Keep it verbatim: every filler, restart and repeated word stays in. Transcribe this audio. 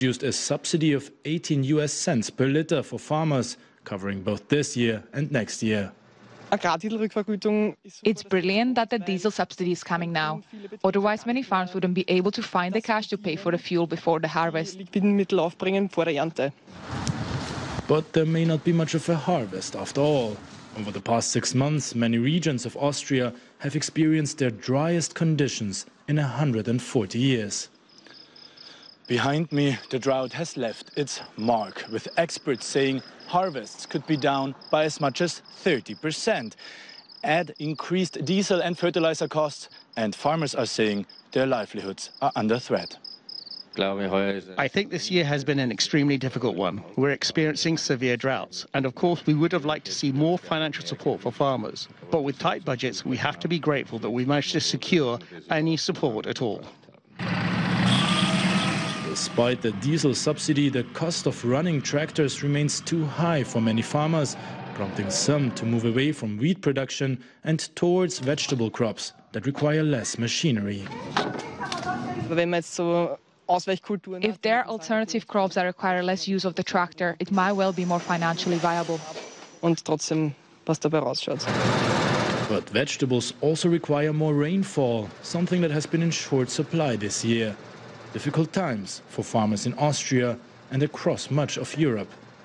Used a subsidy of eighteen U S cents per liter for farmers, covering both this year and next year. It's brilliant that the diesel subsidy is coming now. Otherwise, many farms wouldn't be able to find the cash to pay for the fuel before the harvest. But there may not be much of a harvest after all. Over the past six months, many regions of Austria have experienced their driest conditions in one hundred forty years. Behind me, the drought has left its mark, with experts saying harvests could be down by as much as thirty percent. Add increased diesel and fertilizer costs, and farmers are saying their livelihoods are under threat. I think this year has been an extremely difficult one. We're experiencing severe droughts, and of course we would have liked to see more financial support for farmers. But with tight budgets, we have to be grateful that we managed to secure any support at all. Despite the diesel subsidy, the cost of running tractors remains too high for many farmers, prompting some to move away from wheat production and towards vegetable crops that require less machinery. If there are alternative crops that require less use of the tractor, it might well be more financially viable. But vegetables also require more rainfall, something that has been in short supply this year. Difficult times for farmers in Austria and across much of Europe.